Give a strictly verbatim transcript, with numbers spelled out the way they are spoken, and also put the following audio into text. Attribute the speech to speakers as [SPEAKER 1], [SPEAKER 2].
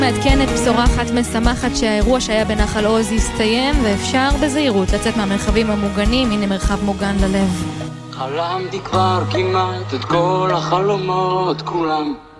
[SPEAKER 1] מעדכנת בשורה אחת משמחת שהאירוע שהיה בנחל עוז יסתיים ואפשר בזהירות לצאת מהמרחבים המוגנים. הנה מרחב מוגן ללב.
[SPEAKER 2] חלמתי כבר כמעט את כל החלומות כולם